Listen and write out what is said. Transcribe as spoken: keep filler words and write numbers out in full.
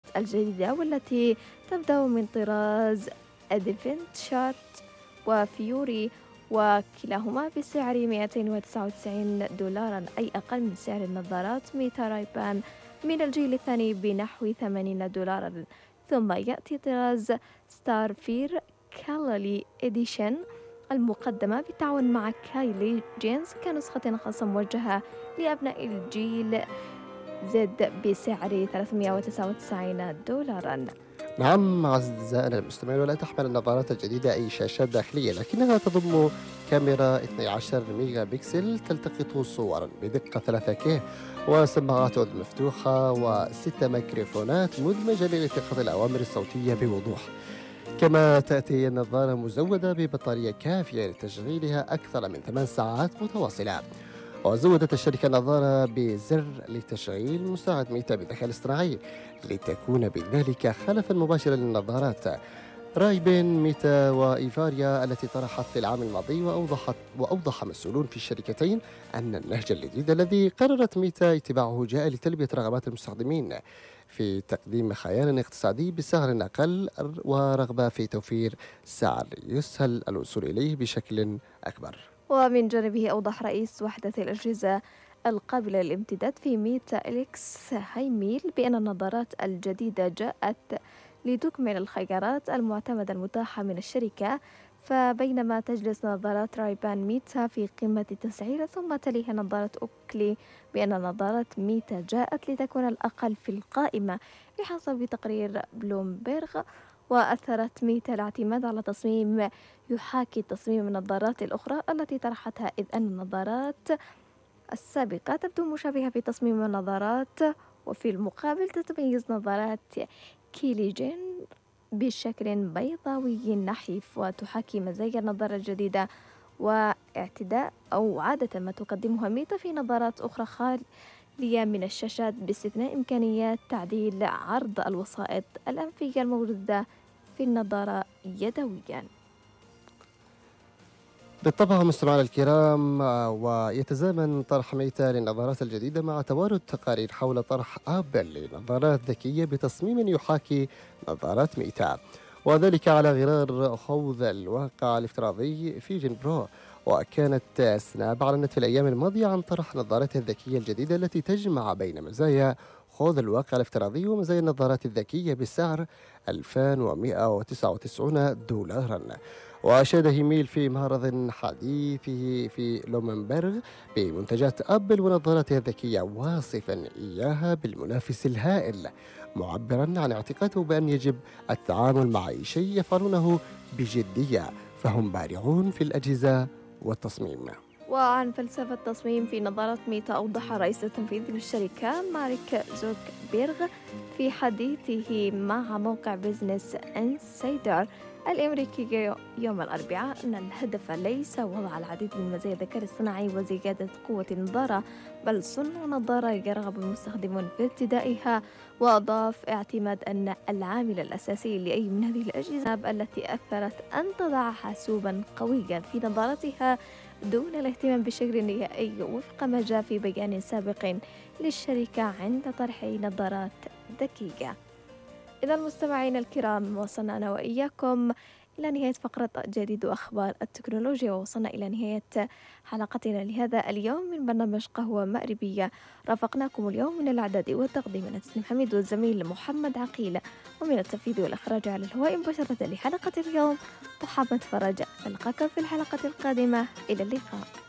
الجديدة والتي تبدأ من طراز أدفنت شات وفيوري، وكلاهما بسعر مئتين وتسعة وتسعين دولارا، أي أقل من سعر النظارات ميتا راي بان من الجيل الثاني بنحو ثمانين دولارا. ثم يأتي طراز ستار فير كاليلي إديشن المقدمة بالتعاون مع كايلي جينز كنسخة خاصة موجهة لأبناء الجيل زد بسعر ثلاثمئة وتسعة وتسعين دولارا. نعم أعزائنا المستمعين، ولا تحمل النظارات الجديدة أي شاشات داخلية، لكنها تضم كاميرا اثني عشر ميجا بكسل تلتقط صورا بدقة ثلاثة كيه وسماعات أذن مفتوحة وست ميكروفونات مدمجة لالتقاط الأوامر الصوتية بوضوح. كما تأتي النظارة مزودة ببطارية كافية لتشغيلها أكثر من ثمان ساعات متواصلة. وزودت الشركة النظارة بزر لتشغيل مساعد ميتا بالذكاء الاصطناعي لتكون بذلك خلفا مباشرا للنظارات راي بين ميتا وإيفاريا التي طرحت في العام الماضي. وأوضحت وأوضح مسؤولون في الشركتين أن النهج الجديد الذي قررت ميتا اتباعه جاء لتلبية رغبات المستخدمين في تقديم خيار اقتصادي بسعر أقل ورغبة في توفير سعر يسهل الوصول إليه بشكل أكبر. ومن جانبه أوضح رئيس وحدة الأجهزة القابلة للامتداد في ميتا إليكس هايميل بأن النظارات الجديدة جاءت لتكمل الخيارات المعتمدة المتاحة من الشركة، فبينما تجلس نظارات رايبان ميتا في قمة التسعير ثم تليها نظارة أوكلي، بأن نظارة ميتا جاءت لتكون الأقل في القائمة بحسب تقرير بلومبيرغ. وأثرت ميتا الاعتماد على تصميم يحاكي تصميم النظارات الأخرى التي طرحتها، إذ أن النظارات السابقة تبدو مشابهة في تصميم النظارات، وفي المقابل تتميز نظارات كيليجين بشكل بيضاوي نحيف وتحاكي مزايا النظارة الجديدة واعتداء أو عادة ما تقدمها ميتا في نظارات أخرى خالية من الشاشات، باستثناء إمكانية تعديل عرض الوسائط الأنفية الموجودة في النظارة يدوياً. بالطبع مستمعينا الكرام، ويتزامن طرح ميتا للنظارات الجديدة مع توارد تقارير حول طرح آبل لنظارات ذكية بتصميم يحاكي نظارات ميتا، وذلك على غرار خوض الواقع الافتراضي فيجن برو. وكانت سناب أعلنت في الأيام الماضية عن طرح نظارتها الذكية الجديدة التي تجمع بين مزايا خوض الواقع الافتراضي ومزايا النظارات الذكية بسعر ألفين ومئة وتسعة وتسعين دولارا. وأشاد هيميل في معرض حديثه في لومنبرغ بمنتجات أبل ونظاراتها الذكية، واصفا إياها بالمنافس الهائل، معبرا عن اعتقاده بأن يجب التعامل مع أي شيء يفعلونه بجدية، فهم بارعون في الأجهزة والتصميم. وعن فلسفة التصميم في نظارات ميتا، أوضح الرئيس التنفيذي للشركة مارك زوكربيرغ في حديثه مع موقع بيزنس إنسايدر الأمريكي يوم الأربعاء أن الهدف ليس وضع العديد من مزايا الذكاء الصناعي وزيادة قوة النظارة، بل صنع نظارة يرغب المستخدمون في ارتدائها. وأضاف اعتماد أن العامل الأساسي لأي من هذه الأجهزة التي أثرت أن تضع حاسوبا قويا في نظارتها دون الاهتمام بالشكل النهائي، وفق ما جاء في بيان سابق للشركة عند طرح نظارات ذكية. إذا المستمعين الكرام، وصلنا أنا وإياكم إلى نهاية فقرة جديد وأخبار التكنولوجيا، ووصلنا إلى نهاية حلقتنا لهذا اليوم من برنامج قهوة مأربية. رافقناكم اليوم من الإعداد والتقديم أنا تسنيم حميد والزميل محمد عقيل، ومن التنفيذ والإخراج على الهواء مباشرة لحلقة اليوم محمد فرج. ألقاكم في الحلقة القادمة، إلى اللقاء.